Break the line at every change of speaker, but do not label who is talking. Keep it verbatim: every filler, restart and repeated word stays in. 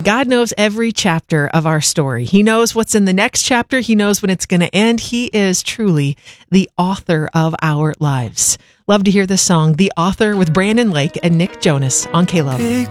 God knows every chapter of our story. He knows what's in the next chapter. He knows when it's going to end. He is truly the author of our lives. Love to hear this song, The Author, with Brandon Lake and Nick Jonas on K-Love.